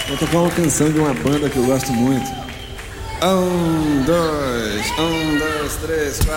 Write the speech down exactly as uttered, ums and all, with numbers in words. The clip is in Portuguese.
Vou tocar uma canção de uma banda que eu gosto muito. Um, dois, um, dois, três, quatro.